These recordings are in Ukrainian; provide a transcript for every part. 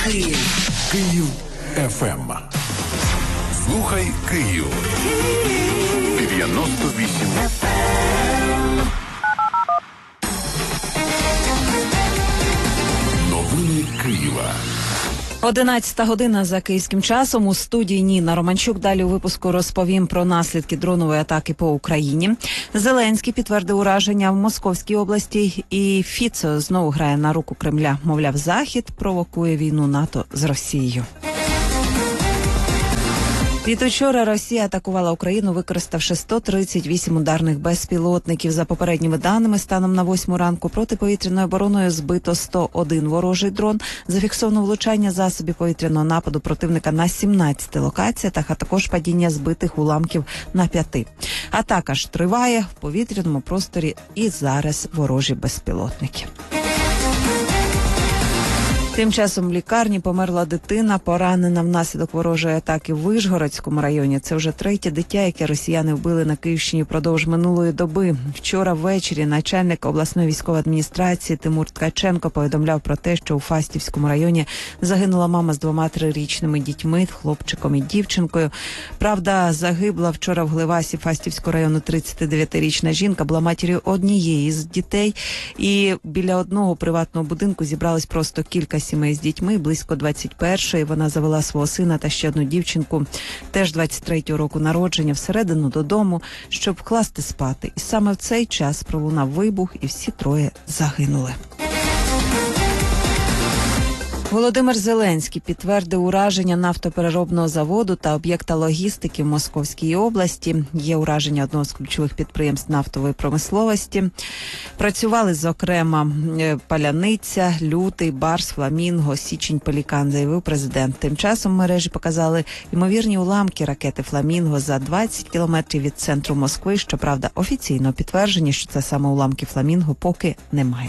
Київ ФМ. Слухай Київ. 98 FM. Новини Києва. 11 година за київським часом. У студії Ніна Романчук. Далі у випуску розповім про наслідки дронової атаки по Україні. Зеленський підтвердив ураження в Московській області. І Фіцо знову грає на руку Кремля. Мовляв, Захід провокує війну НАТО з Росією. Від учора Росія атакувала Україну, використавши 138 ударних безпілотників. За попередніми даними, станом на 8 ранку протиповітряною обороною збито 101 ворожий дрон. Зафіксовано влучання засобів повітряного нападу противника на 17 локаціях, а також падіння збитих уламків на 5. Атака ж триває в повітряному просторі і зараз ворожі безпілотники. Тим часом в лікарні померла дитина, поранена внаслідок ворожої атаки в Вишгородському районі. Це вже третє дитя, яке росіяни вбили на Київщині впродовж минулої доби. Вчора ввечері начальник обласної військової адміністрації Тимур Ткаченко повідомляв про те, що у Фастівському районі загинула мама з 2 3-річними дітьми, хлопчиком і дівчинкою. Правда, загибла вчора в Гливасі Фастівського району 39-річна жінка, була матір'ю однієї з дітей. І біля одного приватного будинку зібрались просто кілька сімей з дітьми. Близько 21-ї вона завела свого сина та ще одну дівчинку, теж 23-го року народження, всередину додому, щоб вкласти спати. І саме в цей час пролунав вибух, і всі троє загинули. Володимир Зеленський підтвердив ураження нафтопереробного заводу та об'єкта логістики в Московській області. Є ураження одного з ключових підприємств нафтової промисловості. Працювали, зокрема, Паляниця, Лютий, Барс, Фламінго, Січень, Пелікан, заявив президент. Тим часом в мережі показали ймовірні уламки ракети Фламінго за 20 кілометрів від центру Москви. Щоправда, офіційного підтвердження, що це саме уламки Фламінго, поки немає.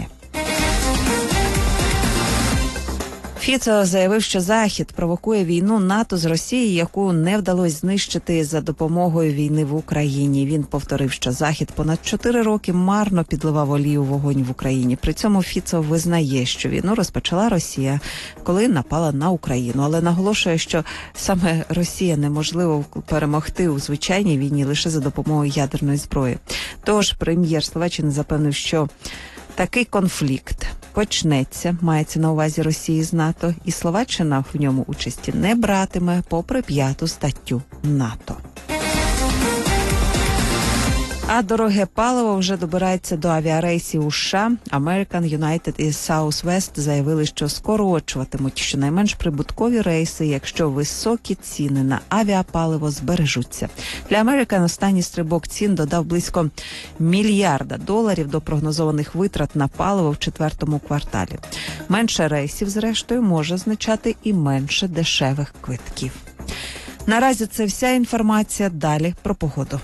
Фіцо заявив, що Захід провокує війну НАТО з Росією, яку не вдалося знищити за допомогою війни в Україні. Він повторив, що Захід понад 4 роки марно підливав олію в вогонь в Україні. При цьому Фіцо визнає, що війну розпочала Росія, коли напала на Україну. Але наголошує, що саме Росія неможливо перемогти у звичайній війні лише за допомогою ядерної зброї. Тож прем'єр Словаччини запевнив, що такий конфлікт почнеться, мається на увазі Росії з НАТО, і Словаччина в ньому участі не братиме, попри 5 статтю НАТО. А дороге паливо вже добирається до авіарейсів у США. American, United і Southwest заявили, що скорочуватимуть щонайменш прибуткові рейси, якщо високі ціни на авіапаливо збережуться. Для American останній стрибок цін додав близько $1 мільярда до прогнозованих витрат на паливо в 4-му кварталі. Менше рейсів, зрештою, може означати і менше дешевих квитків. Наразі це вся інформація. Далі про погоду.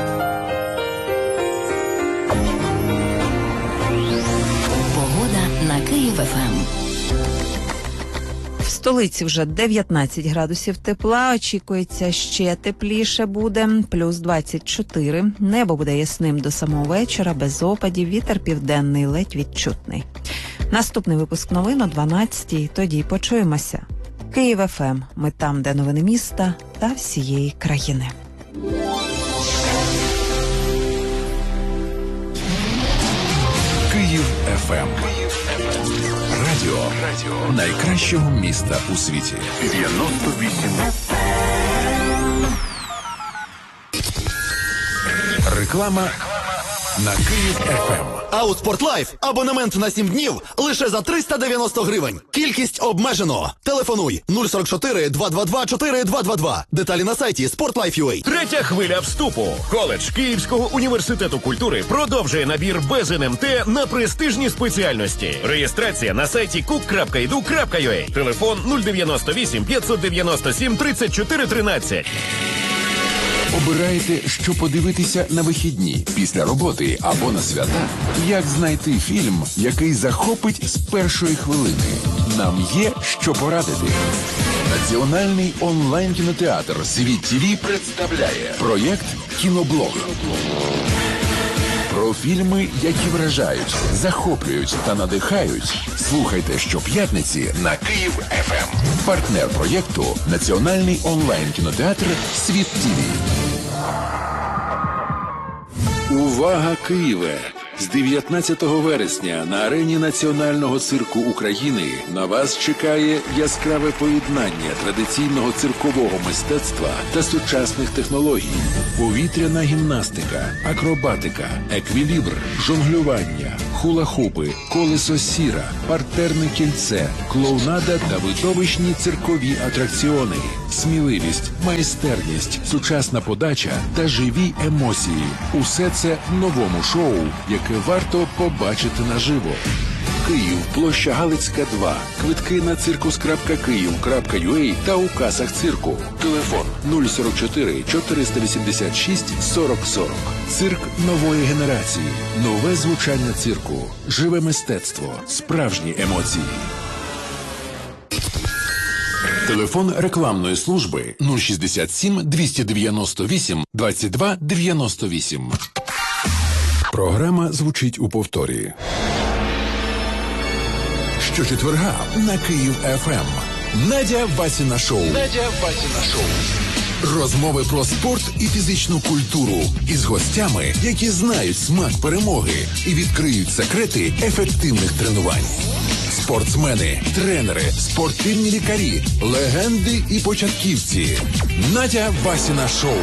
На Київ ФМ. В столиці вже 19 градусів тепла, очікується ще тепліше буде, плюс 24. Небо буде ясним до самого вечора, без опадів, вітер південний ледь відчутний. Наступний випуск новин о 12-й, тоді почуємося. Київ ФМ, ми там, де новини міста та всієї країни. Київ ФМ. Радіо найкращого міста у світі. 98 FM. Реклама на Київ ФМ. А у Спортлайф абонемент на 7 днів лише за 390 гривень. Кількість обмежено. Телефонуй 044 222 4222. Деталі на сайті Sportlife.ua. Третя хвиля вступу. Коледж Київського університету культури продовжує набір без НМТ на престижні спеціальності. Реєстрація на сайті cook.edu.ua. Телефон 098 597 34 13. Обираєте, що подивитися на вихідні, після роботи або на свята? Як знайти фільм, який захопить з першої хвилини? Нам є що порадити. Національний онлайн-кінотеатр «Світ ТВ» представляє проєкт «Кіноблог». Про фільми, які вражають, захоплюють та надихають. Слухайте щоп'ятниці на Київ ФМ. Партнер проєкту – Національний онлайн-кінотеатр «Світ ТІВІ». Увага, Києве! З 19 вересня на арені Національного цирку України на вас чекає яскраве поєднання традиційного циркового мистецтва та сучасних технологій. Повітряна гімнастика, акробатика, еквілібр, жонглювання, хула-хупи, колесо сіра, партерне кільце, клоунада та видовищні циркові атракціони. Сміливість, майстерність, сучасна подача та живі емоції. Усе це в новому шоу, яке варто побачити наживо. Київ, площа Галицька, 2. Квитки на circus.kyiv.ua та у касах цирку. Телефон 044 486 40 40. Цирк нової генерації. Нове звучання цирку. Живе мистецтво. Справжні емоції. Телефон рекламної служби 067 298 22 98. Програма звучить у повторі. Щочетверга на Київ ФМ. Надя Васіна шоу. Розмови про спорт і фізичну культуру із гостями, які знають смак перемоги і відкриють секрети ефективних тренувань. Спортсмени, тренери, спортивні лікарі, легенди і початківці. Надя Васіна шоу.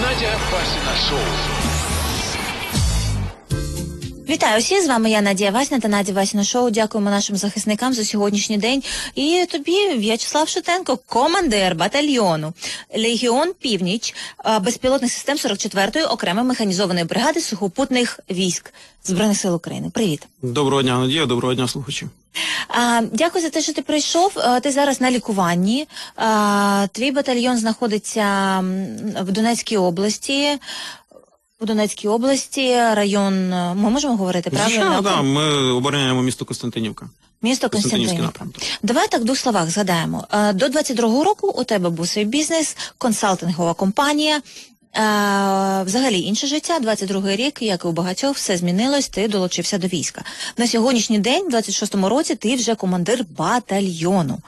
Вітаю всіх, з вами я, Надія Васіна та Надя Васіна шоу. Дякуємо нашим захисникам за сьогоднішній день. І тобі, В'ячеслав Шутенко, командир батальйону Легіон Північ безпілотних систем 44-ї окремої механізованої бригади сухопутних військ Збройних сил України. Привіт. Доброго дня, Надія, доброго дня, слухачі. Дякую за те, що ти прийшов. Ти зараз на лікуванні. Твій батальйон знаходиться в Донецькій області. У Донецькій області, район, ми можемо говорити правильно? Звичайно, так, ми обороняємо місто Костянтинівка. Місто Костянтинівка. Давай так в двох словах згадаємо. До 22-го року у тебе був свій бізнес, консалтингова компанія. Взагалі інше життя, 22-й рік, як і у багатьох, все змінилось, ти долучився до війська. На сьогоднішній день, в 26-му році, ти вже командир батальйону.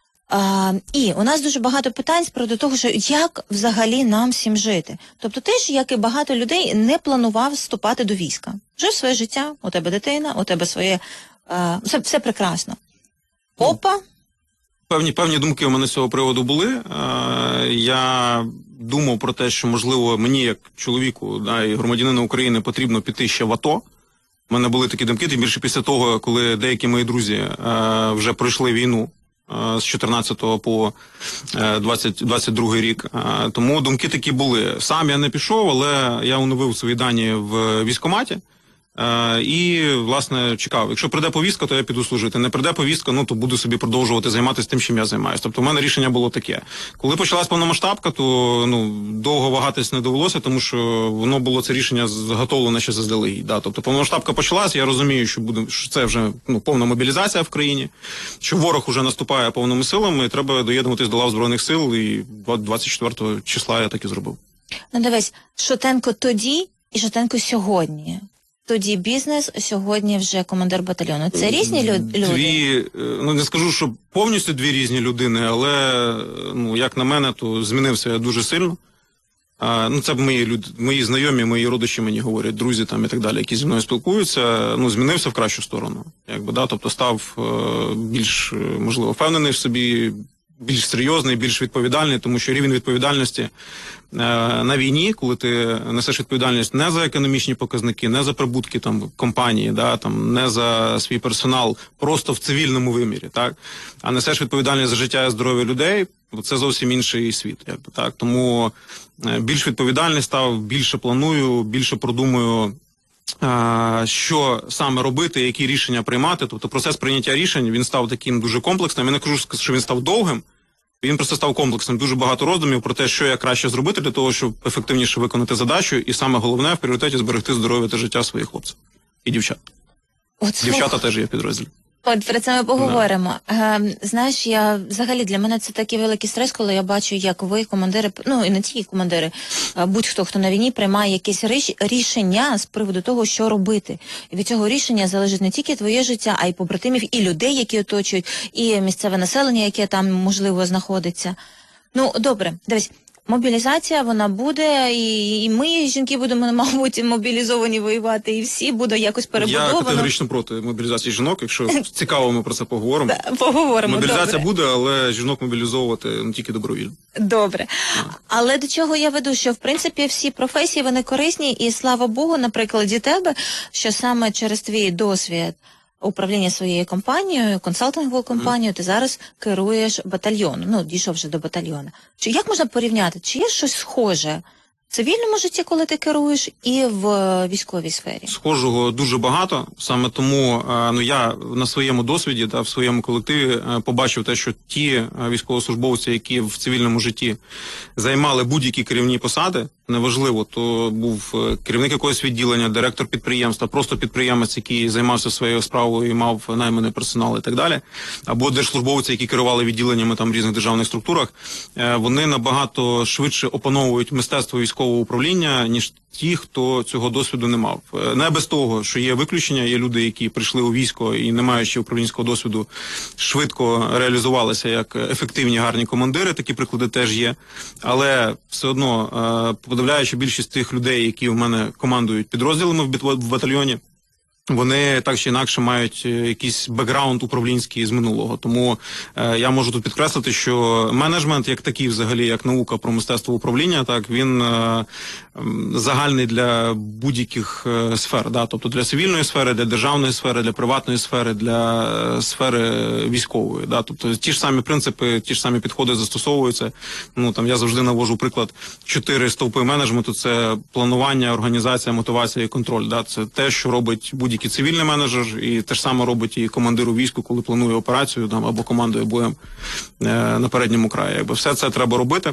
І у нас дуже багато питань з приводу того, що як взагалі нам всім жити. Тобто ти ж, як і багато людей, не планував вступати до війська. Жив своє життя, у тебе дитина, у тебе своє... все прекрасно. Опа! Певні думки у мене з цього приводу були. Я думав про те, що, можливо, мені, як чоловіку, і громадянину України, потрібно піти ще в АТО. У мене були такі думки, тим більше після того, коли деякі мої друзі вже пройшли війну з 14-го по 22-й рік. Тому думки такі були. Сам я не пішов, але я оновив свої дані в військкоматі і, власне, чекав. Якщо прийде повістка, то я піду служити. Не прийде повістка, то буду собі продовжувати займатися тим, чим я займаюся. Тобто, в мене рішення було таке. Коли почалась повномасштабка, то довго вагатись не довелося, тому що воно було, це рішення заготовлене ще заздалегідь. Тобто, повномасштабка почалась, я розумію, що це вже повна мобілізація в країні, що ворог уже наступає повними силами, і треба доєднуватись до лав Збройних сил, і 24 числа я так і зробив. Дивись, Шутенко тоді і Шутенко сьогодні. Тоді бізнес, сьогодні вже командир батальйону. Це різні люди? Не скажу, що повністю дві різні людини, але, як на мене, то змінився я дуже сильно. Це мої знайомі, мої родичі мені говорять, друзі там і так далі, які зі мною спілкуються, змінився в кращу сторону. Тобто став більш, можливо, впевнений в собі, більш серйозний, більш відповідальний, тому що рівень відповідальності на війні, коли ти несеш відповідальність не за економічні показники, не за прибутки компанії, не за свій персонал, просто в цивільному вимірі, а несеш відповідальність за життя і здоров'я людей, це зовсім інший світ. Тому більш відповідальний став, більше планую, більше продумую, що саме робити, які рішення приймати. Тобто процес прийняття рішень, він став таким дуже комплексним. Я не кажу, що він став довгим, він просто став комплексним. Дуже багато роздумів про те, що я краще зробити для того, щоб ефективніше виконати задачу, і саме головне, в пріоритеті зберегти здоров'я та життя своїх хлопців і дівчат. Дівчата теж є в підрозділі. От про це ми поговоримо. Знаєш, взагалі для мене це такий великий стрес, коли я бачу, як ви, командири, ну і не тільки командири, будь-хто, хто на війні, приймає якісь рішення з приводу того, що робити. І від цього рішення залежить не тільки твоє життя, а й побратимів, і людей, які оточують, і місцеве населення, яке там, можливо, знаходиться. Ну, добре, дивись. Мобілізація, вона буде, і ми, жінки, будемо, мабуть, мобілізовані воювати, і всі буде якось перебудовано. Я категорично проти мобілізації жінок, якщо цікаво, ми про це поговоримо. Поговоримо, мобілізація добре. буде, але жінок мобілізовувати не тільки добровільно. Добре. Але до чого я веду, що, в принципі, всі професії, вони корисні, і слава Богу, на прикладі тебе, що саме через твій досвід управління своєю компанією, консалтинговою компанією, ти зараз керуєш батальйоном, ну, дійшов вже до батальйону. Як можна порівняти? Чи є щось схоже в цивільному житті, коли ти керуєш, і в військовій сфері? Схожого дуже багато, саме тому я на своєму досвіді та в своєму колективі побачив те, що ті військовослужбовці, які в цивільному житті займали будь-які керівні посади, неважливо, то був керівник якогось відділення, директор підприємства, просто підприємець, який займався своєю справою і мав найманий персонал і так далі, або держслужбовці, які керували відділеннями там в різних державних структурах, вони набагато швидше опановують мистецтво військового управління, ніж ті, хто цього досвіду не мав. Не без того, що є виключення, є люди, які прийшли у військо і, не маючи управлінського досвіду, швидко реалізувалися як ефективні, гарні командири, такі приклади теж є. Але все одно, подавляючи більшість тих людей, які в мене командують підрозділами в батальйоні, вони так чи інакше мають якийсь бекграунд управлінський з минулого. Тому я можу тут підкреслити, що менеджмент як такий, взагалі, як наука про мистецтво управління, так, він загальний для будь-яких сфер. Да? Тобто для цивільної сфери, для державної сфери, для приватної сфери, для сфери військової. Да? Тобто ті ж самі принципи, ті ж самі підходи застосовуються. Ну, там, я завжди навожу приклад 4 стовпи менеджменту. Це планування, організація, мотивація і контроль. Да? Це те, що робить будь-який цивільний менеджер, і те ж саме робить і командир у війську, коли планує операцію там, або командує боєм на передньому краї. Якби все це треба робити.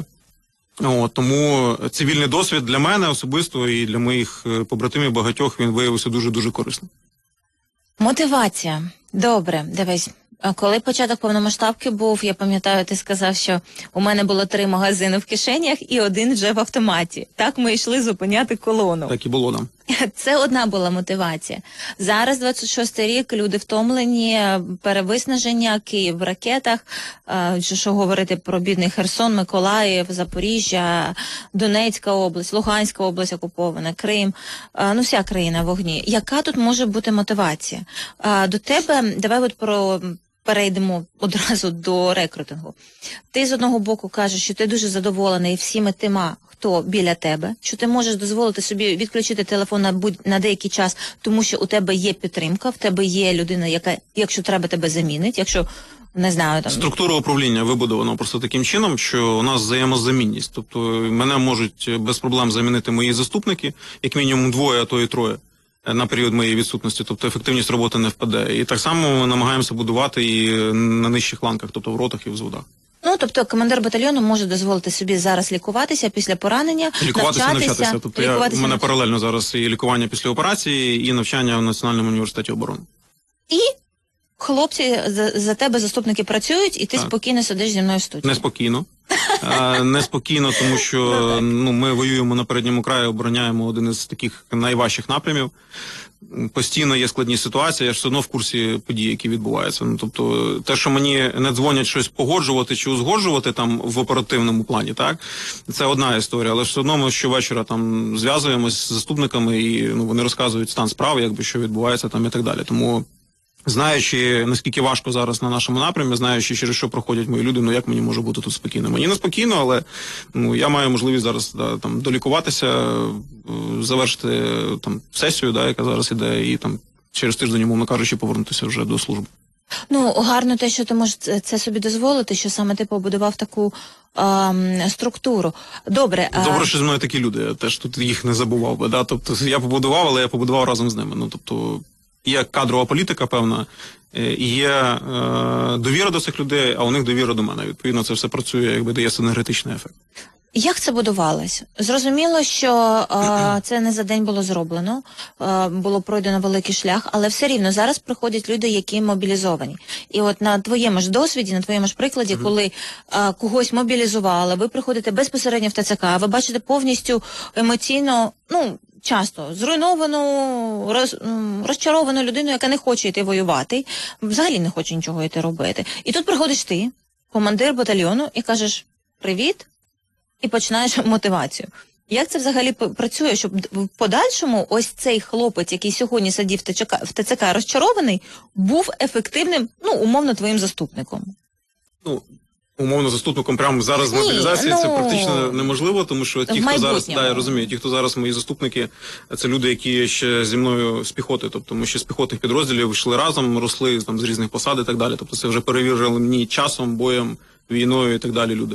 Тому цивільний досвід для мене особисто і для моїх побратимів багатьох, він виявився дуже-дуже корисним. Мотивація. Добре, дивись. Коли початок повномасштабки був, я пам'ятаю, ти сказав, що у мене було 3 магазини в кишенях і 1 вже в автоматі. Так ми йшли зупиняти колону. Так і було нам. Це одна була мотивація. Зараз 26-й рік, люди втомлені, перевиснаження, Київ в ракетах, що говорити про бідний Херсон, Миколаїв, Запоріжжя, Донецька область, Луганська область окупована, Крим, ну вся країна в вогні. Яка тут може бути мотивація? До тебе, давай перейдемо одразу до рекрутингу. Ти з одного боку кажеш, що ти дуже задоволений всіми тима, хто біля тебе, що ти можеш дозволити собі відключити телефон на деякий час, тому що у тебе є підтримка, в тебе є людина, яка, якщо треба, тебе замінить, якщо, не знаю, там... Структура управління вибудована просто таким чином, що у нас взаємозамінність. Тобто мене можуть без проблем замінити мої заступники, як мінімум 2, а то і 3. На період моєї відсутності, тобто ефективність роботи не впаде. І так само ми намагаємося будувати і на нижчих ланках, тобто в ротах і в взводах. Ну, тобто командир батальйону може дозволити собі зараз лікуватися після поранення, навчатися. Тобто у мене паралельно зараз і лікування після операції, і навчання в Національному університеті оборони. І хлопці за тебе, заступники, працюють, і ти спокійно сидиш зі мною в студії. Неспокійно. Неспокійно, тому що ми воюємо на передньому краї, обороняємо один із таких найважчих напрямів. Постійно є складні ситуації, я ж все одно в курсі подій, які відбуваються. Тобто те, що мені не дзвонять щось погоджувати чи узгоджувати там в оперативному плані, так, це одна історія, але все одно ми щовечора там зв'язуємось з заступниками і вони розказують стан справи, якби що відбувається там і так далі. Тому знаючи, наскільки важко зараз на нашому напрямі, знаючи, через що проходять мої люди, як мені може бути тут спокійно? Мені не спокійно, але я маю можливість зараз там долікуватися, завершити там сесію, яка зараз іде, і там через тиждень, умовно кажучи, повернутися вже до служби. Ну, гарно те, що ти можеш це собі дозволити, що саме ти побудував таку структуру. Добре. Добре, що зі мною такі люди, я теж тут їх не забував би, да? Тобто я побудував, але я побудував разом з ними. Тобто є кадрова політика певна, є довіра до цих людей, а у них довіра до мене. Відповідно, це все працює, якби дає синергетичний ефект. Як це будувалось? Зрозуміло, що це не за день було зроблено, було пройдено великий шлях, але все рівно зараз приходять люди, які мобілізовані. І от на твоєму ж досвіді, на твоєму ж прикладі, коли когось мобілізували, ви приходите безпосередньо в ТЦК, ви бачите повністю емоційно, часто зруйновану, розчаровану людину, яка не хоче йти воювати, взагалі не хоче нічого йти робити. І тут приходиш ти, командир батальйону, і кажеш «Привіт», і починаєш мотивацію. Як це взагалі працює, щоб в подальшому ось цей хлопець, який сьогодні сидів в ТЦК розчарований, був ефективним, умовно, твоїм заступником? Умовно заступником прямо зараз в мобілізації це практично неможливо, тому що ті, хто зараз, я розумію, ті, хто зараз мої заступники, це люди, які ще зі мною з піхоти, тобто ми ще з піхотних підрозділів йшли разом, росли там з різних посад і так далі, тобто це вже перевірили мені часом, боєм, війною і так далі люди.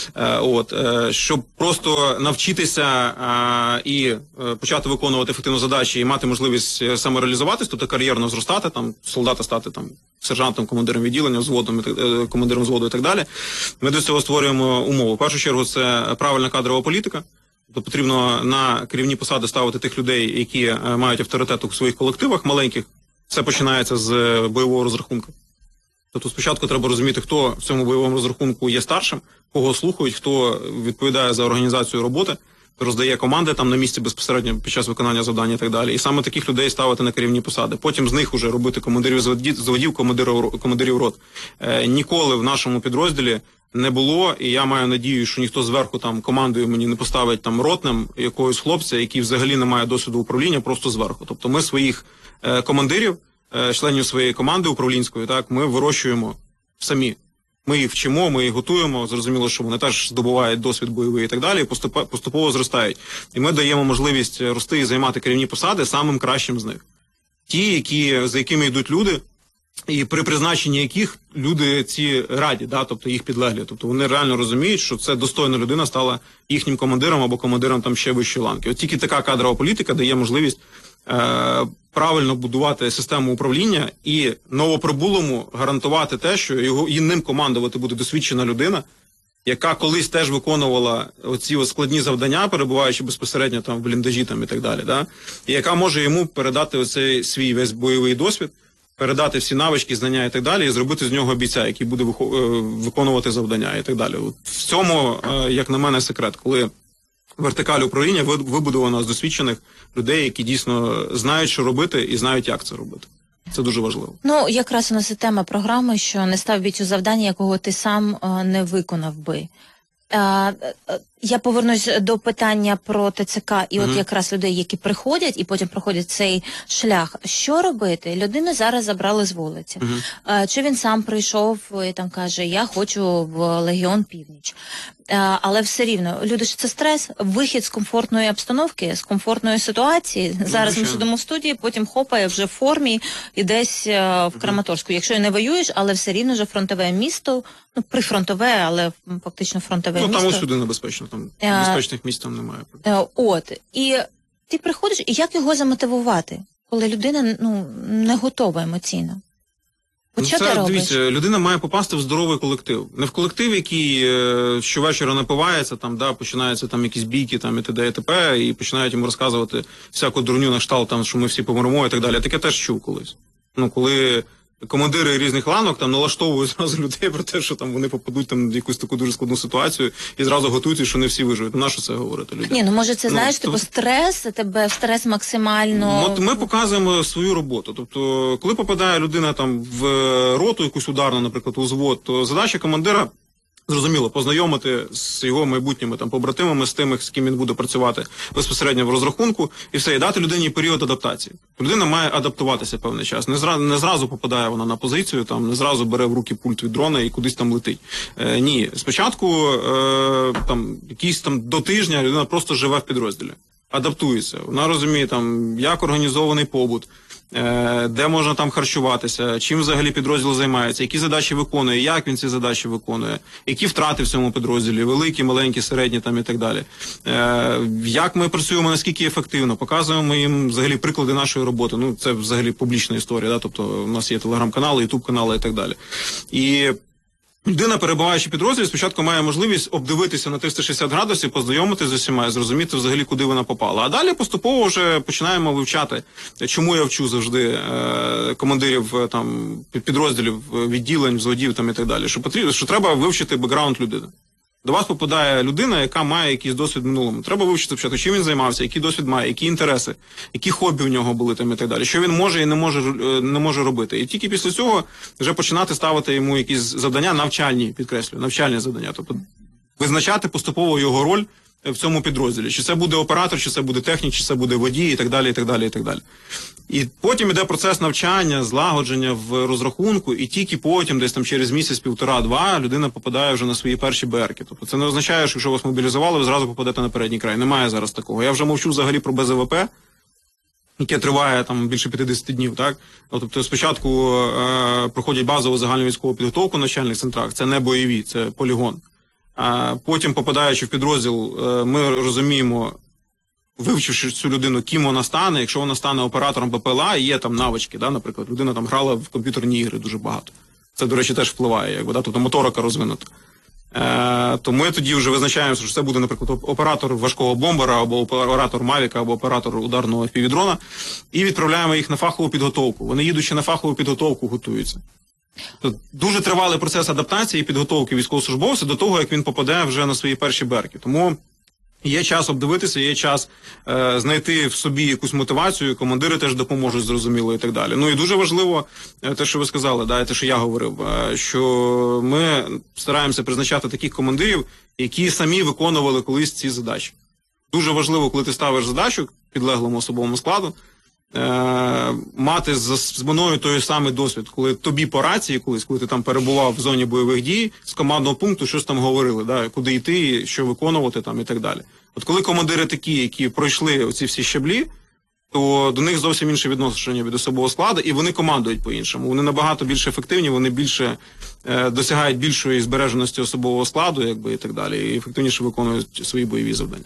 Щоб просто навчитися і почати виконувати ефективну задачу і мати можливість самореалізуватись, тобто кар'єрно зростати, там солдата стати там сержантом, командиром відділення, командиром взводу і так далі, ми до цього створюємо умови. В першу чергу це правильна кадрова політика. Тобто потрібно на керівні посади ставити тих людей, які мають авторитет у своїх колективах маленьких. Це починається з бойового розрахунку. Тобто спочатку треба розуміти, хто в цьому бойовому розрахунку є старшим, кого слухають, хто відповідає за організацію роботи, роздає команди там на місці безпосередньо під час виконання завдань і так далі. І саме таких людей ставити на керівні посади. Потім з них уже робити командирів зводів, командирів рот. Ніколи в нашому підрозділі не було, і я маю надію, що ніхто зверху там командою мені не поставить там ротним якогось хлопця, який взагалі не має досвіду управління, просто зверху. Тобто ми своїх командирів, членів своєї команди управлінської, так, ми вирощуємо самі. Ми їх вчимо, ми їх готуємо, зрозуміло, що вони теж здобувають досвід бойовий і так далі, і поступово зростають. І ми даємо можливість рости і займати керівні посади самим кращим з них. Ті, за якими йдуть люди, і при призначенні яких люди ці раді, тобто їх підлеглі. Тобто вони реально розуміють, що це достойна людина стала їхнім командиром або командиром там ще вищої ланки. От тільки така кадрова політика дає можливість правильно будувати систему управління і новоприбулому гарантувати те, що ним командувати буде досвідчена людина, яка колись теж виконувала оці складні завдання, перебуваючи безпосередньо там в бліндажі там і так далі, і яка може йому передати оцей свій весь бойовий досвід, передати всі навички, знання і так далі, і зробити з нього бійця, який буде виконувати завдання і так далі. От в цьому, як на мене, секрет, коли вертикаль управління вибудовано з досвідчених людей, які дійсно знають, що робити і знають, як це робити. Це дуже важливо. Якраз у нас і тема програми, що не став бійцю завдання, якого ти сам не виконав би. Я повернусь до питання про ТЦК і от якраз людей, які приходять і потім проходять цей шлях. Що робити? Людину зараз забрали з вулиці. Чи він сам прийшов і там каже, я хочу в Легіон Північ. Але все рівно, люди ж це стрес, вихід з комфортної обстановки, з комфортної ситуації. Зараз ми сидимо в студії, потім хопає вже в формі і десь в Краматорську. Якщо і не воюєш, але все рівно вже фронтове місто, прифронтове, але фактично фронтове місто. Там усюди небезпечно, там безпечних місць там немає. І ти приходиш, і як його замотивувати, коли людина не готова емоційно? Дивіться, людина має попасти в здоровий колектив. Не в колектив, який щовечора напивається, починаються якісь бійки і т.д. і т.п. і починають йому розказувати всяку дурню на кшталт, що ми всі помремо і так далі. Я таке теж чув колись. Коли командири різних ланок налаштовують зразу людей про те, що вони попадуть в якусь таку дуже складну ситуацію і зразу готуються, що не всі виживуть. Нащо це говорити людям? Ні, може це, знаєш, стрес, тебе в стрес максимально... Ми показуємо свою роботу. Тобто, коли попадає людина в роту, якусь ударну, наприклад, у звод, то задача командира, зрозуміло, познайомити з його майбутніми побратимами, з тими, з ким він буде працювати безпосередньо в розрахунку, і все, і дати людині період адаптації. Людина має адаптуватися певний час. Не зразу попадає вона на позицію, не зразу бере в руки пульт від дрона і кудись там летить. Ні, спочатку якісь до тижня людина просто живе в підрозділі, адаптується. Вона розуміє, як організований побут, де можна харчуватися, чим взагалі підрозділ займається, які задачі виконує, як він ці задачі виконує, які втрати в цьому підрозділі, великі, маленькі, середні і так далі. Як ми працюємо, наскільки ефективно, показуємо їм взагалі приклади нашої роботи. Це взагалі публічна історія, тобто у нас є телеграм-канали, ютуб-канали і так далі. І людина, перебуваючи в підрозділі, спочатку має можливість обдивитися на 360 градусів, познайомитися з усіма, зрозуміти взагалі, куди вона попала. А далі поступово вже починаємо вивчати, чому я вчу завжди командирів там підрозділів, відділень, взводів там і так далі. Що треба вивчити бекграунд людини. До вас попадає людина, яка має якийсь досвід в минулому. Треба вивчити спочатку, чим він займався, який досвід має, які інтереси, які хобі в нього були там і так далі, що він може і не може робити. І тільки після цього вже починати ставити йому якісь завдання, навчальні, підкреслюю, навчальні завдання. Тобто визначати поступово його роль в цьому підрозділі. Чи це буде оператор, чи це буде технік, чи це буде водій і так далі, і так далі, і так далі. І потім іде процес навчання, злагодження в розрахунку, і тільки потім, десь там через місяць, півтора-два, людина попадає вже на свої перші БРки. Тобто це не означає, що якщо вас мобілізували, ви зразу попадете на передній край. Немає зараз такого. Я вже мовчу взагалі про БЗВП, яке триває там більше 50 днів, так? Тобто спочатку проходять базову загальновійськову підготовку в навчальних центрах, це не бойові, це полігон. А потім, попадаючи в підрозділ, ми розуміємо, вивчивши цю людину, ким вона стане, якщо вона стане оператором БПЛА, є там навички, да, наприклад, людина там грала в комп'ютерні ігри дуже багато. Це, до речі, теж впливає, якби, да, тобто моторика розвинута. То ми тоді вже визначаємося, що це буде, наприклад, оператор важкого бомбера, або оператор Мавіка, або оператор ударного FPV-дрона, і відправляємо їх на фахову підготовку. Вони, їдучи на фахову підготовку, готуються. Тут дуже тривалий процес адаптації і підготовки військовослужбовця до того, як він попаде вже на свої перші берки. Тому є час обдивитися, є час знайти в собі якусь мотивацію, командири теж допоможуть, зрозуміло, і так далі. Ну і дуже важливо те, що ви сказали, да, те, що я говорив, що ми стараємося призначати таких командирів, які самі виконували колись ці задачі. Дуже важливо, коли ти ставиш задачу підлеглому особовому складу, мати з мною той самий досвід, коли тобі по рації колись, коли ти там перебував в зоні бойових дій, з командного пункту щось там говорили, да, куди йти, що виконувати там і так далі. От коли командири такі, які пройшли оці всі щаблі, то до них зовсім інше відношення від особового складу, і вони командують по-іншому. Вони набагато більш ефективні, вони більше досягають більшої збереженості особового складу, якби, і так далі, і ефективніше виконують свої бойові завдання.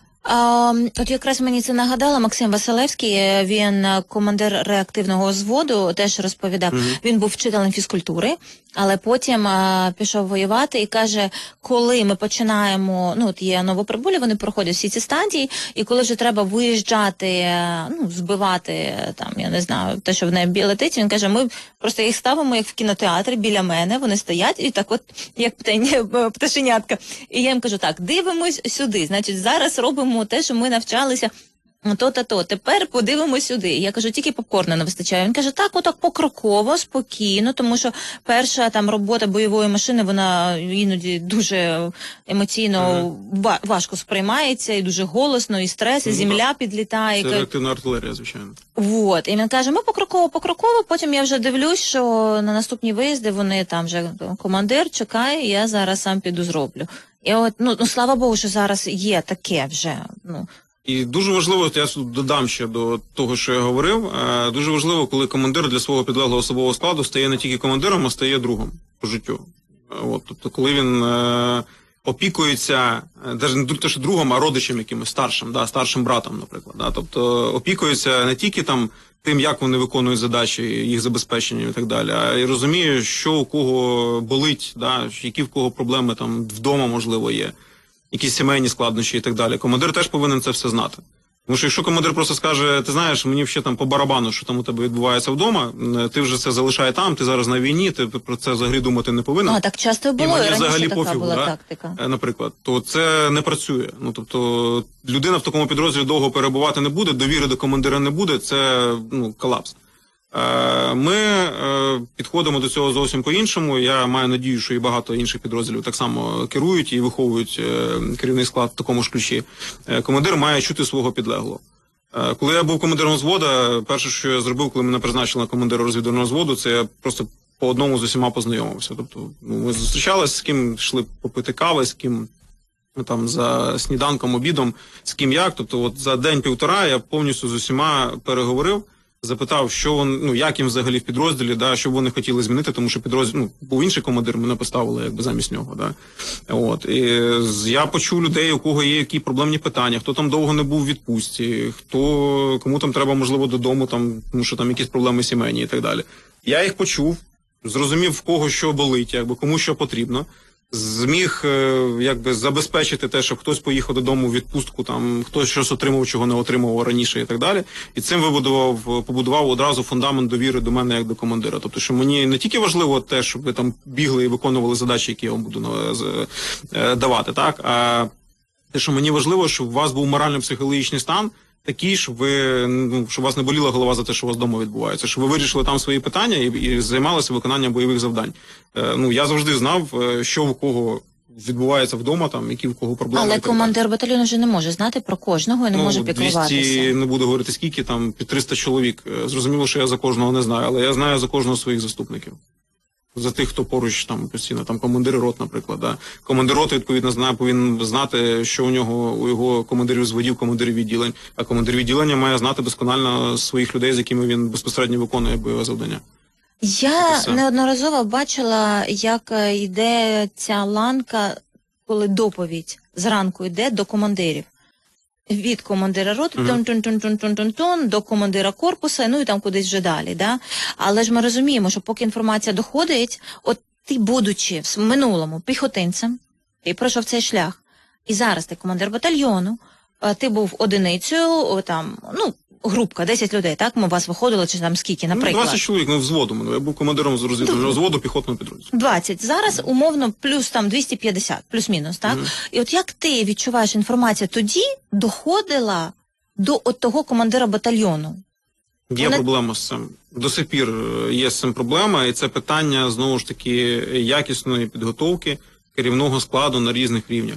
От якраз мені це нагадало Максим Василевський, він командир реактивного взводу, теж розповідав, він був вчителем фізкультури, але потім пішов воювати і каже, коли ми починаємо, ну от є новоприбулі, вони проходять всі ці стадії, і коли вже треба виїжджати, ну, збивати, там, я не знаю, те, що в небі летить, він каже, ми просто їх ставимо, як в кінотеатрі, біля мене, вони стоять, і так от, як пташенятка. І я їм кажу, так, дивимось сюди, значить, зараз робимо те, що ми навчалися то-то-то. Тепер подивимось сюди. Я кажу, тільки попкорну не вистачає. Він каже, так, отак покроково, спокійно, тому що перша там робота бойової машини, вона іноді дуже емоційно важко сприймається, і дуже голосно, і стрес, і земля підлітає. Це реактивна артилерія, звичайно. Вот. І він каже, ми покроково, потім я вже дивлюсь, що на наступні виїзди вони там вже, командир чекає, я зараз сам піду зроблю. І от, ну, слава Богу, що зараз є таке вже, ну. І дуже важливо, я додам ще до того, що я говорив, дуже важливо, коли командир для свого підлеглого особового складу стає не тільки командиром, а стає другом по життю. От, тобто, коли він опікується, навіть не те, що другом, а родичем якимось старшим, да, старшим братом, наприклад. Да, тобто опікується не тільки там тим, як вони виконують задачі, їх забезпечення і так далі, а й розуміє, що у кого болить, да, які в кого проблеми там вдома, можливо, є, якісь сімейні складнощі і так далі. Командир теж повинен це все знати. Тому що якщо командир просто скаже, ти знаєш, мені ще там по барабану, що там у тебе відбувається вдома, ти вже це залишає там, ти зараз на війні, ти про це взагалі думати не повинен. Так часто і було, і раніше взагалі така пофігу, була да? тактика. Наприклад, то це не працює. Ну, тобто, людина в такому підрозділі довго перебувати не буде, довіри до командира не буде, це, ну, колапс. Ми підходимо до цього зовсім по-іншому. Я маю надію, що і багато інших підрозділів так само керують і виховують керівний склад в такому ж ключі. Командир має чути свого підлеглого. Коли я був командиром взводу, перше, що я зробив, коли мене призначили на командира розвідувального взводу, це я просто по одному з усіма познайомився. Тобто, ми зустрічалися, з ким йшли попити кави, з ким там за сніданком, обідом, з ким як. Тобто, от за день-півтора я повністю з усіма переговорив, запитав, що вони, як їм взагалі в підрозділі, да, що вони хотіли змінити, тому що підрозділ, був інший командир, мене поставили якби замість нього. Да. От. І я почув людей, у кого є які проблемні питання, хто там довго не був в відпустці, кому там треба, можливо, додому, там, тому що там якісь проблеми сімейні і так далі. Я їх почув, зрозумів, в кого що болить, якби, кому що потрібно, зміг якби забезпечити те, щоб хтось поїхав додому в відпустку, там хтось щось отримав, чого не отримував раніше і так далі. І цим побудував одразу фундамент довіри до мене як до командира. Тобто, що мені не тільки важливо те, щоб ви там бігли і виконували задачі, які я вам буду давати, так, а те, що мені важливо, щоб у вас був морально-психологічний стан такий, щоб щоб у вас не боліла голова за те, що у вас вдома відбувається, щоб ви вирішили там свої питання і займалися виконанням бойових завдань. Я завжди знав, що у кого відбувається вдома, там, які в кого проблеми. Але командир батальйону вже не може знати про кожного і не може піклуватися. 200, не буду говорити скільки, там, під 300 чоловік. Зрозуміло, що я за кожного не знаю, але я знаю за кожного своїх заступників. За тих, хто поруч там постійно, там командир рот, наприклад. Да. Командир роти, відповідно, повинен знати, що у його командирів зводів, командирів відділень. А командир відділення має знати досконально своїх людей, з якими він безпосередньо виконує бойове завдання. Я неодноразово бачила, як йде ця ланка, коли доповідь зранку йде до командирів. Від командира роти тун-тун-тун-тун-тун-тун до командира корпуса, ну і там кудись вже далі. Да? Але ж ми розуміємо, що поки інформація доходить, от ти, будучи в минулому піхотинцем, ти пройшов цей шлях, і зараз ти командир батальйону, ти був одиницею, там, ну, групка, 10 людей, так? Ми у вас виходили, чи там скільки, наприклад? 20 чоловік, ми взводу. Я був командиром з розвідувального взводу піхотного підрозділу. 20. Зараз, умовно, плюс там 250, плюс-мінус, так? І от як ти відчуваєш, інформація тоді доходила до от того командира батальйону? Є проблема з цим. До сих пір є з цим проблема, і це питання, знову ж таки, якісної підготовки керівного складу на різних рівнях.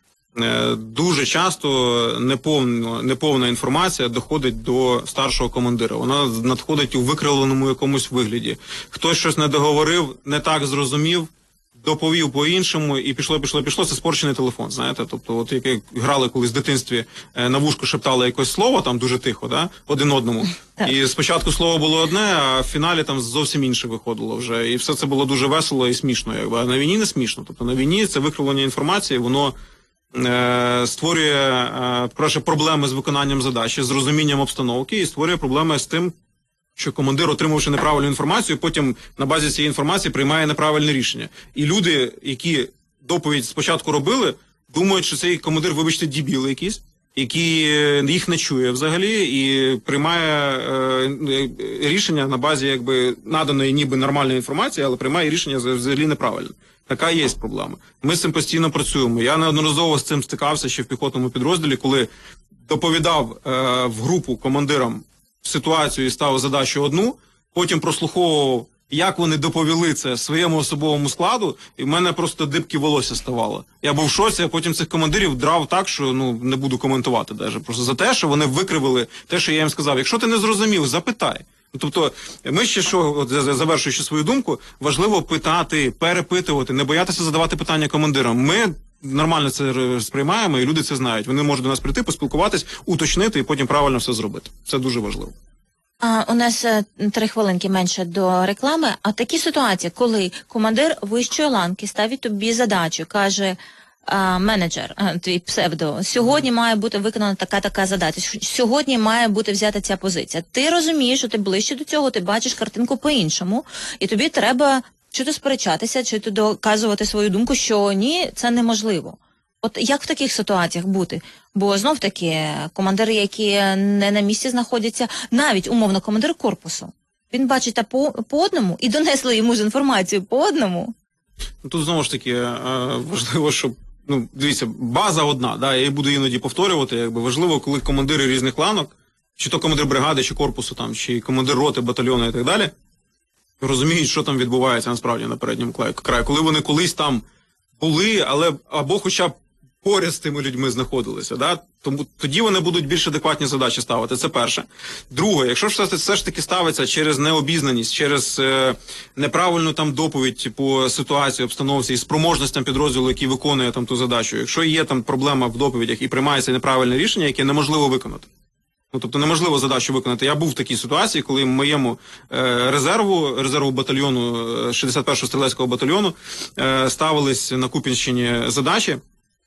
Дуже часто неповна інформація доходить до старшого командира. Вона надходить у викривленому якомусь вигляді. Хтось щось не договорив, не так зрозумів, доповів по-іншому і пішло. Це спорчений телефон, знаєте. Тобто, от як грали колись в дитинстві, на вушку шептали якесь слово, там дуже тихо, да? Один одному. І спочатку слово було одне, а в фіналі там зовсім інше виходило вже. І все це було дуже весело і смішно. Якби. А на війні не смішно. Тобто на війні це викривлення інформації, воно створює, по-перше, проблеми з виконанням задачі, з розумінням обстановки, і створює проблеми з тим, що командир, отримавши неправильну інформацію, потім на базі цієї інформації приймає неправильне рішення. І люди, які доповідь спочатку робили, думають, що цей командир, вибачте, дебіл якийсь, який їх не чує взагалі і приймає рішення на базі якби наданої ніби нормальної інформації, але приймає рішення взагалі неправильно. Така є проблема. Ми з цим постійно працюємо. Я неодноразово з цим стикався ще в піхотному підрозділі, коли доповідав в групу командирам ситуацію і ставив задачу одну, потім прослуховував, як вони доповіли це своєму особовому складу, і в мене просто дибки волосся ставало. Я був в шоці, а потім цих командирів драв так, що не буду коментувати навіть. Просто за те, що вони викривили те, що я їм сказав. Якщо ти не зрозумів, запитай. Тобто, ми ще завершуючи свою думку, важливо питати, перепитувати, не боятися задавати питання командирам. Ми нормально це сприймаємо, і люди це знають. Вони можуть до нас прийти, поспілкуватись, уточнити і потім правильно все зробити. Це дуже важливо. У нас 3 хвилинки менше до реклами. А такі ситуації, коли командир вищої ланки ставить тобі задачу, каже: менеджер, твій псевдо, сьогодні має бути виконана така задача, сьогодні має бути взята ця позиція. Ти розумієш, що ти ближче до цього, ти бачиш картинку по-іншому, і тобі треба чи то сперечатися, чи то доказувати свою думку, що ні, це неможливо. От як в таких ситуаціях бути? Бо знов-таки командири, які не на місці знаходяться, навіть умовно командир корпусу, він бачить по одному і донесли йому ж інформацію по одному. Тут знову ж таки важливо, щоб дивіться, база одна, да, я її буду іноді повторювати, якби важливо, коли командири різних ланок, чи то командир бригади, чи корпусу, там, чи командир роти, батальйону і так далі, розуміють, що там відбувається насправді на передньому краї. Коли вони колись там були, але або хоча б поряд з тими людьми знаходилися, да? Тому тоді вони будуть більш адекватні задачі ставити. Це перше. Друге, якщо все ж таки ставиться через необізнаність, через неправильну там доповідь по ситуації, обстановці і спроможностям підрозділу, який виконує там ту задачу, якщо є там проблема в доповідях і приймається неправильне рішення, яке неможливо виконати. Тобто неможливо задачу виконати. Я був в такій ситуації, коли моєму резерву батальйону, 61-го стрілецького батальйону, ставились на Куп'янщині задачі,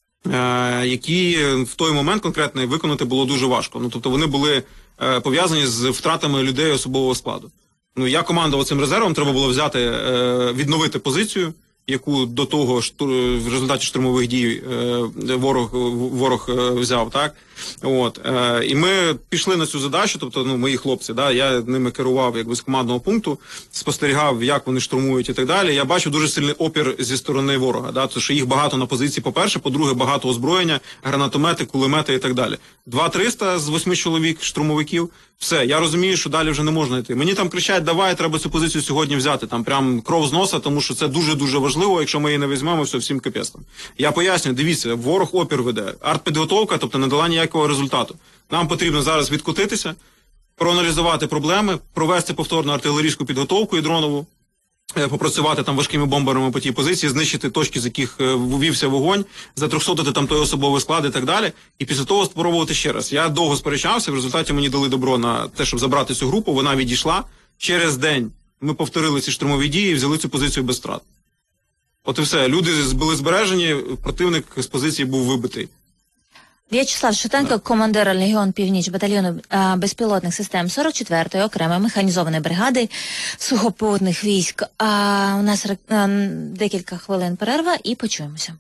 які в той момент конкретно виконати було дуже важко. Тобто вони були пов'язані з втратами людей особового складу. Ну, я командував цим резервом, треба було взяти, відновити позицію, яку до того в результаті штурмових дій ворог взяв, так? От, і ми пішли на цю задачу, тобто, ну, мої хлопці, да, я ними керував якби з командного пункту, спостерігав, як вони штурмують і так далі. Я бачу дуже сильний опір зі сторони ворога, да, тому що їх багато на позиції, по-перше, по-друге, багато озброєння, гранатомети, кулемети і так далі. 2-300 з 8 чоловік штурмовиків, все, я розумію, що далі вже не можна йти. Мені там кричать, давай, треба цю позицію сьогодні взяти, там прям кров з носа, тому що це дуже-дуже важливо, якщо ми її не візьмемо, все, всім капець там. Я пояснюю, дивіться, ворог опір веде, артпідготовка, тобто не дала ніякого результату. Нам потрібно зараз відкотитися, проаналізувати проблеми, провести повторну артилерійську підготовку і дронову, попрацювати там важкими бомберами по тій позиції, знищити точки, з яких ввівся вогонь, затрьохсотити там той особовий склад і так далі, і після того спробувати ще раз. Я довго сперечався, в результаті мені дали добро на те, щоб забрати цю групу, вона відійшла. Через день ми повторили ці штурмові дії і взяли цю позицію без втрат. От і все. Люди були збережені, противник з позиції був вибитий. В'ячеслав Шутенко, командир Легіон Північ батальйону безпілотних систем 44-ї окремої механізованої бригади сухопутних військ. У нас декілька хвилин перерва і почуємося.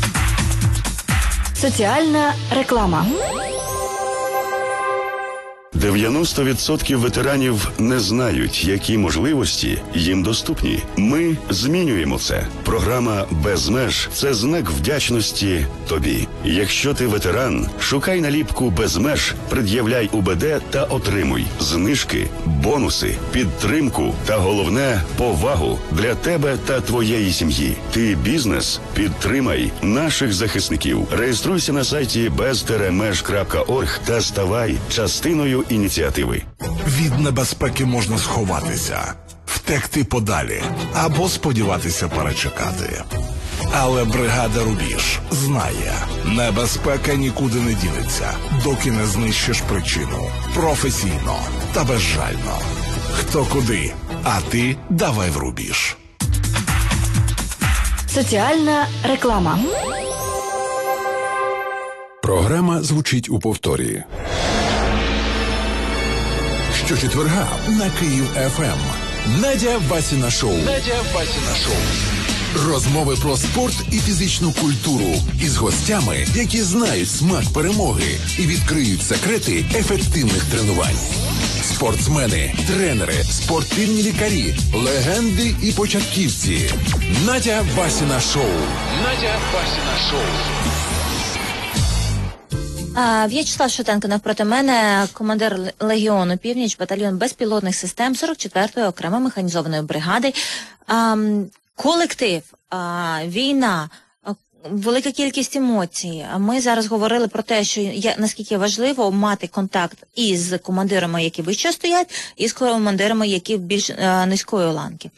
Соціальна реклама. 90% ветеранів не знають, які можливості їм доступні. Ми змінюємо це. Програма «Без меж» – це знак вдячності тобі. Якщо ти ветеран, шукай наліпку «Без меж», пред'являй УБД та отримуй знижки, бонуси, підтримку та, головне, повагу для тебе та твоєї сім'ї. Ти бізнес? Підтримай наших захисників. Реєструйся на сайті bez-меж.org та ставай частиною ініціативи. Від небезпеки можна сховатися, втекти подалі або сподіватися перечекати. Але бригада «Рубіж» знає, небезпека нікуди не дінеться, доки не знищиш причину. Професійно та безжально. Хто куди, а ти давай в «Рубіж». Соціальна реклама. Програма звучить у повторі. Щочетверга на Київ ФМ. Надя Васіна шоу. Розмови про спорт і фізичну культуру із гостями, які знають смак перемоги і відкриють секрети ефективних тренувань. Спортсмени, тренери, спортивні лікарі, легенди і початківці. Надя Васіна шоу. В'ячеслав Шутенко навпроти мене, командир Легіону Північ, батальйон безпілотних систем 44-ї окремої механізованої бригади. Колектив, війна, велика кількість емоцій. Ми зараз говорили про те, що наскільки важливо мати контакт із командирами, які вище стоять, і з командирами, які більш низької ланки.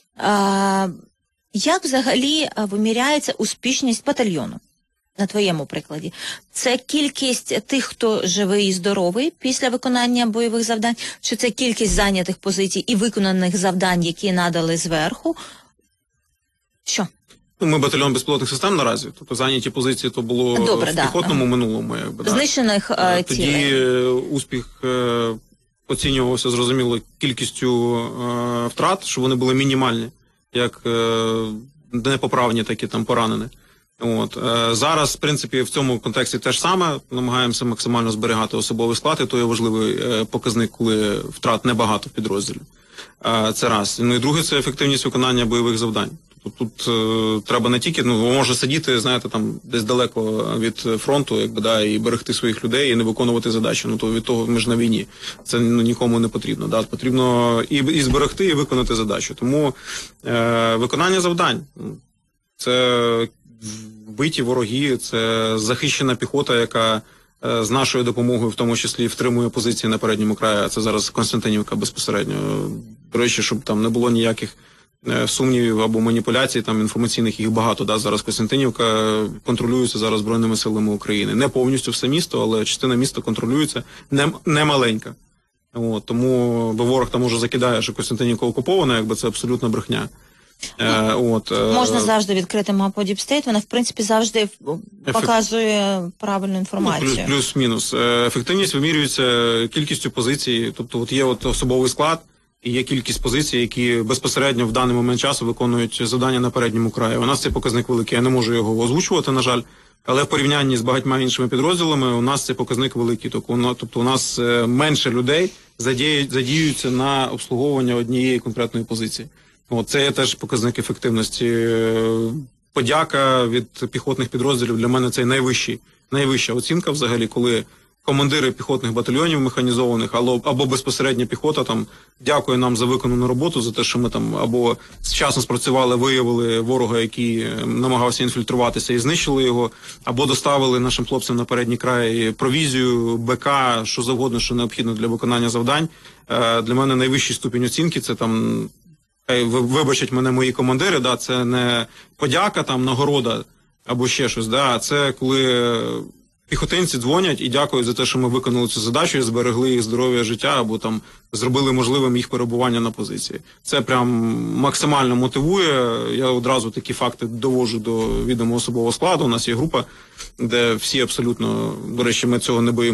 Як взагалі виміряється успішність батальйону? На твоєму прикладі. Це кількість тих, хто живий і здоровий після виконання бойових завдань, чи це кількість зайнятих позицій і виконаних завдань, які надали зверху? Що? Ми батальйон безпілотних систем наразі, тобто зайняті позиції то було в піхотному минулому. Якби, знищених цілей. Тоді успіх оцінювався, зрозуміло, кількістю втрат, що вони були мінімальні, як непоправні, так і там поранені. От. Зараз, в принципі, в цьому контексті те ж саме, намагаємося максимально зберігати особовий склад, і то є важливий показник, коли втрат небагато в підрозділі. Це раз. Ну і друге, це ефективність виконання бойових завдань. Тут треба не тільки, може сидіти, знаєте, там десь далеко від фронту, якби, да, і берегти своїх людей, і не виконувати задачі. То від того ми ж на війні. Це нікому не потрібно. Да. Потрібно і зберегти, і виконати задачу. Тому виконання завдань – це вбиті вороги, це захищена піхота, яка з нашою допомогою в тому числі втримує позиції на передньому краї, а це зараз Константинівка безпосередньо. До речі, щоб там не було ніяких сумнівів або маніпуляцій, там інформаційних їх багато. Да? Зараз Костянтинівка контролюється зараз Збройними силами України. Не повністю все місто, але частина міста контролюється, не маленька. От, тому, бо ворог там уже закидає, що Костянтинівка окупована, якби це абсолютна брехня. Можна завжди відкрити мапу Deep State, вона в принципі завжди показує правильну інформацію. Плюс-мінус. Ефективність вимірюється кількістю позицій, тобто от є от особовий склад, і є кількість позицій, які безпосередньо в даний момент часу виконують завдання на передньому краї. У нас цей показник великий, я не можу його озвучувати, на жаль, але в порівнянні з багатьма іншими підрозділами у нас цей показник великий. Тобто у нас менше людей задіюються на обслуговування однієї конкретної позиції. Це є теж показник ефективності. Подяка від піхотних підрозділів для мене це найвища оцінка взагалі, коли командири піхотних батальйонів механізованих або безпосередня піхота там дякує нам за виконану роботу, за те, що ми там або вчасно спрацювали, виявили ворога, який намагався інфільтруватися і знищили його, або доставили нашим хлопцям на передній край провізію, БК, що завгодно, що необхідно для виконання завдань. Для мене найвищий ступінь оцінки це там, вибачать мене мої командири, це не подяка, там нагорода або ще щось, а це коли піхотинці дзвонять і дякують за те, що ми виконали цю задачу і зберегли їх здоров'я, життя, або там зробили можливим їх перебування на позиції. Це прям максимально мотивує. Я одразу такі факти довожу до відомо особового складу. У нас є група, де всі абсолютно, до речі, ми цього не боїмося.